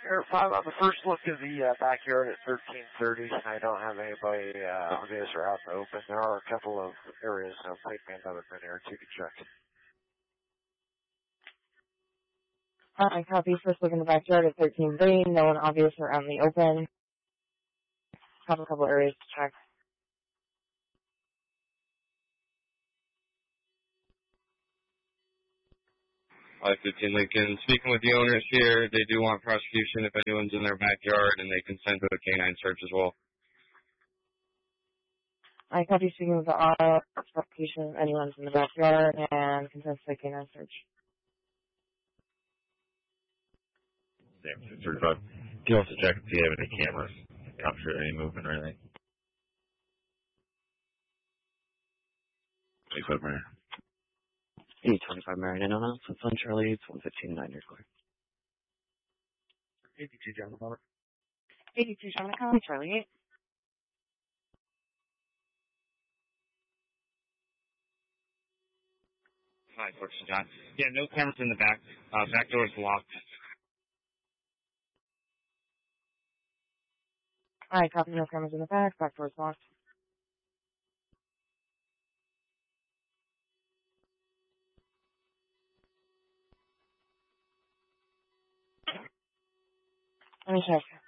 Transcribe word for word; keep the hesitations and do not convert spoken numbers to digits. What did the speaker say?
Air five on the first look of the uh, backyard at thirteen thirty. I don't have anybody uh, obvious or out in the open. There are a couple of areas that might be another minute or two to check. I copy. First look in the backyard at thirteen thirty. No one obvious or out in the open. Have a couple areas to check. five fifteen Lincoln. Speaking with the owners here, they do want prosecution if anyone's in their backyard, and they consent to a canine search as well. I copy. Speaking with the auto prosecution if anyone's in the backyard and consent to a canine search. Sam two thirty-five. Can you also check if you have any cameras? Capture any movement or anything? twenty-five Marion. E twenty-five Marion, no, no, it's on Charlie, it's one fifteen nine, you're clear. eighty-two, John, over. eighty-two, John, copy, Charlie eight. Hi, Fortune John. Yeah, no cameras in the back. Uh, back door's locked. I copy. No cameras in the back. Back door's locked. Let me check.